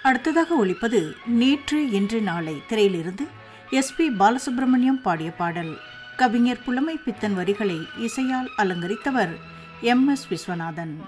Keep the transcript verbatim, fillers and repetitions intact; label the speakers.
Speaker 1: அடுத்ததாக ஒலிப்பது நேற்று இன்று நாளை திரையிலிருந்து எஸ் பி பாலசுப்ரமணியம் பாடிய பாடல். கவிஞர் புலமை பித்தன் வரிகளை இசையால் அலங்கரித்தவர் எம் எஸ் விஸ்வநாதன்.